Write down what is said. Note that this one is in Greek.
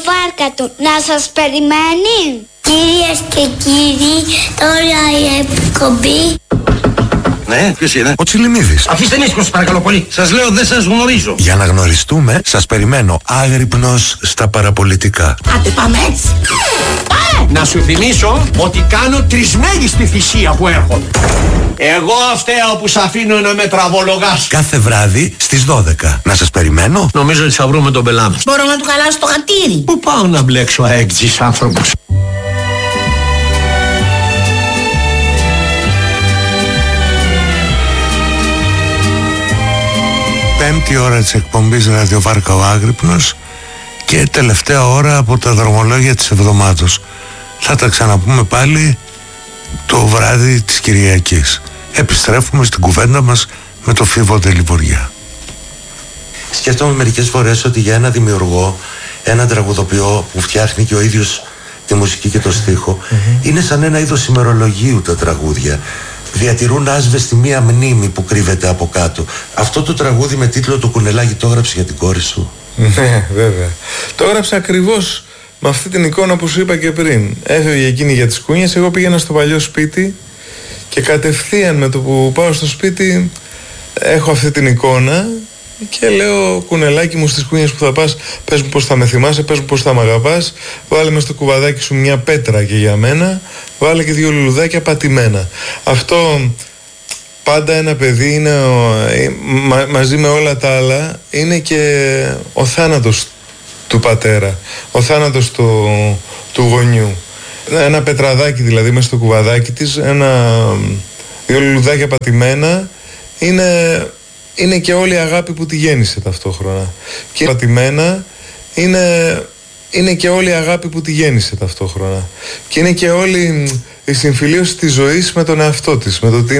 ραδιοβάρκα του να σας περιμένει. Κυρίες και κύριοι, τώρα η εκπομπή. Ναι, ποιος είναι? Ο Τσιλιμίδης. Αφήστε με ήσυχος παρακαλώ πολύ. Σας λέω δεν σας γνωρίζω. Για να γνωριστούμε, σας περιμένω άγρυπνος στα παραπολιτικά. Άντε πάμε έτσι. Να σου θυμίσω ότι κάνω τρισμέγιστη θυσία που έρχονται. Εγώ φταίω που σ' αφήνω να με τραβολογάς. Κάθε βράδυ στις 12. Να σας περιμένω. Νομίζω ότι θα βρούμε τον πελά μας. Μπορώ να του χαλάσω το χατήρι. Πού πάω να μπλέξω αέκτζης άνθρωπος. Πέμπτη ώρα της εκπομπής Ραδιοβάρκα ο Άγρυπνος και τελευταία ώρα από τα δρομολόγια της εβδομάδος. Θα τα ξαναπούμε πάλι το βράδυ της Κυριακής. Επιστρέφουμε στην κουβέντα μας με το Φίβο Τελιβοριά. Σκέφτομαι μερικές φορές ότι για ένα δημιουργό, έναν τραγουδοποιό που φτιάχνει και ο ίδιος τη μουσική και το στίχο, είναι σαν ένα είδος ημερολογίου τα τραγούδια. Διατηρούν άσβεστη μία μνήμη που κρύβεται από κάτω. Αυτό το τραγούδι με τίτλο «Το κουνελάκι» το έγραψε για την κόρη σου? Ναι, βέβαια. Το έγραψε ακριβώς με αυτή την εικόνα που σου είπα και πριν. Έφευγε εκείνη για τις κούνιες, εγώ πήγαινα στο παλιό σπίτι και κατευθείαν με το που πάω στο σπίτι έχω αυτή την εικόνα και λέω: κουνελάκι μου, στις κούνιες που θα πας, πες μου πως θα με θυμάσαι, πες μου πως θα με αγαπάς, βάλε μες στο κουβαδάκι σου μια πέτρα και για μένα, βάλε και 2 λουλουδάκια πατημένα. Αυτό πάντα ένα παιδί είναι μαζί με όλα τα άλλα, είναι και ο θάνατος του πατέρα, ο θάνατος του γονιού. Ένα πετραδάκι δηλαδή μες στο κουβαδάκι της, 2 λουλουδάκια πατημένα, είναι και όλη η αγάπη που τη γέννησε ταυτόχρονα. Και πατημένα είναι και όλη η αγάπη που τη γέννησε ταυτόχρονα. Και είναι και όλη η συμφιλίωση της ζωής με τον εαυτό της, με το τι